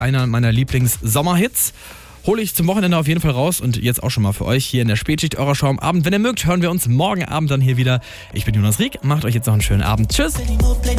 einer meiner Lieblings-Sommerhits. Hole ich zum Wochenende auf jeden Fall raus und jetzt auch schon mal für euch hier in der Spätschicht eurer Show am Abend. Wenn ihr mögt, hören wir uns morgen Abend dann hier wieder. Ich bin Jonas Rieck, macht euch jetzt noch einen schönen Abend. Tschüss!